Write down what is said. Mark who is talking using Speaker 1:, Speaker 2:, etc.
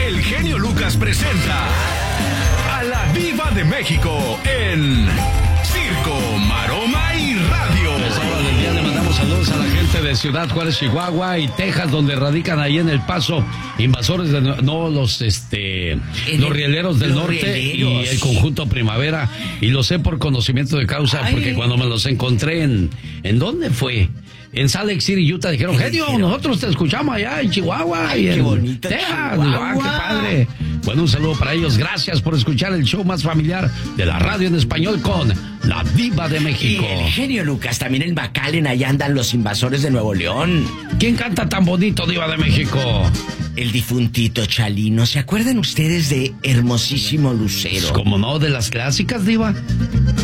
Speaker 1: el genio Lucas presenta a la Diva de México en Circo, Maroma y Radio.
Speaker 2: Pues ahora del día le mandamos saludos a la gente de Ciudad Juárez, Chihuahua y Texas, donde radican ahí en El Paso invasores de los rieleros del norte y el conjunto Primavera. Y lo sé por conocimiento de causa, porque cuando me los encontré ¿en dónde fue? En Salt Lake City, Utah, dijeron, genio, nosotros te escuchamos allá en Chihuahua.
Speaker 3: Ay,
Speaker 2: y
Speaker 3: qué
Speaker 2: en
Speaker 3: bonito,
Speaker 2: Texas.
Speaker 3: Chihuahua.
Speaker 2: ¡Qué padre! Bueno, un saludo para ellos. Gracias por escuchar el show más familiar de la radio en español con la Diva de México.
Speaker 3: Y el genio Lucas, también en McAllen, allá andan los invasores de Nuevo León.
Speaker 2: ¿Quién canta tan bonito, Diva de México?
Speaker 3: El difuntito Chalino. ¿Se acuerdan ustedes de Hermosísimo Lucero?
Speaker 2: Pues, ¿cómo no? De las clásicas, Diva.